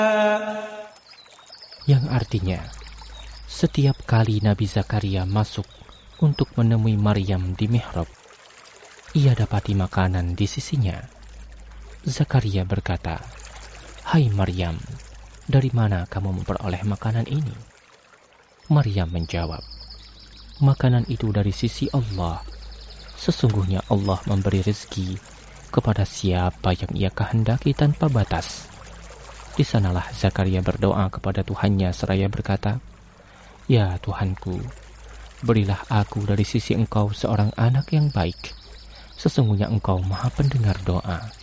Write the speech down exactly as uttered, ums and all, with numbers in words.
Yang artinya, setiap kali Nabi Zakaria masuk untuk menemui Maryam di mihrab, ia dapati makanan di sisinya. Zakaria berkata, "Hai Maryam, dari mana kamu memperoleh makanan ini?" Maryam menjawab, "Makanan itu dari sisi Allah. Sesungguhnya Allah memberi rezeki kepada siapa yang ia kehendaki tanpa batas." Di sanalah Zakaria berdoa kepada Tuhannya seraya berkata, "Ya Tuhanku, berilah aku dari sisi Engkau seorang anak yang baik. Sesungguhnya Engkau Maha Pendengar doa."